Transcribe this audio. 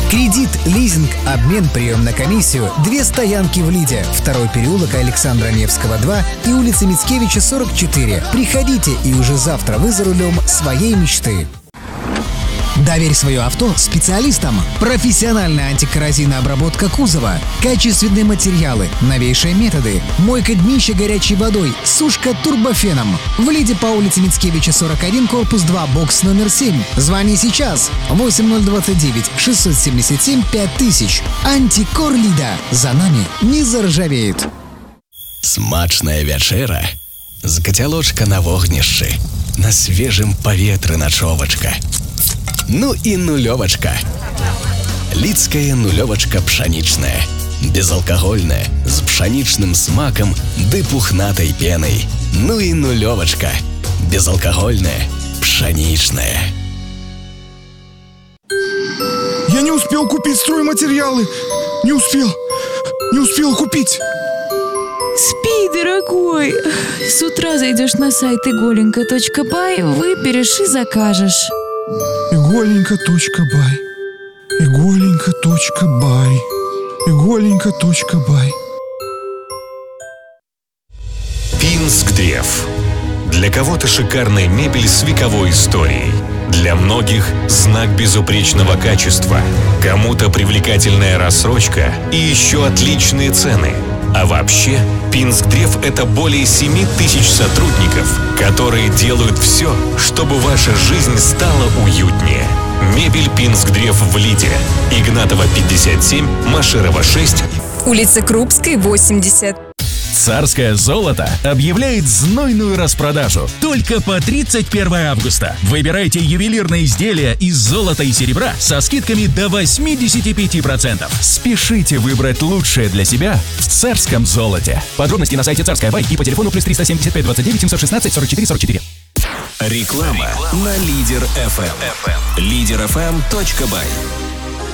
Кредит, лизинг, обмен, прием на комиссию. 2 стоянки в Лиде. 2-й переулок Александра Невского, 2 и улица Мицкевича, 44. Приходите, и уже завтра вы за рулем своей мечты. Доверь свое авто специалистам. Профессиональная антикоррозийная обработка кузова, качественные материалы, новейшие методы, мойка днища горячей водой, сушка турбофеном. В Лиде по улице Мицкевича, 41, корпус 2, бокс номер 7. Звони сейчас. 8029 677 5000. Антикор Лида. За нами не заржавеет. Смачная вячэра з кацялочка на вогнішчы, на свежым паветры начовачка. Ну и нулевочка. Лидская нулевочка пшеничная. Безалкогольная, с пшеничным смаком да пухнатой пеной. Ну и нулевочка. Безалкогольная, пшеничная. Я не успел купить стройматериалы. Не успел купить. Спи, дорогой. С утра зайдешь на сайт igolenko.by, выберешь и закажешь. Igolenko.by. Igolenko.by. Igolenko.by. Пинск-Древ. Для кого-то шикарная мебель с вековой историей. Для многих знак безупречного качества. Кому-то привлекательная рассрочка и еще отличные цены. А вообще, Пинск-Древ — это более 7000 сотрудников, которые делают все, чтобы ваша жизнь стала уютнее. Мебель Пинск-Древ в Лиде. Игнатова, 57, Машерова, 6. Улица Крупской, 80. Царское золото объявляет знойную распродажу только по 31 августа. Выбирайте ювелирные изделия из золота и серебра со скидками до 85%. Спешите выбрать лучшее для себя в Царском золоте. Подробности на сайте Царская Бай и по телефону +375 29 716 44 44. Реклама на Лидер FM. Лидер FM.by.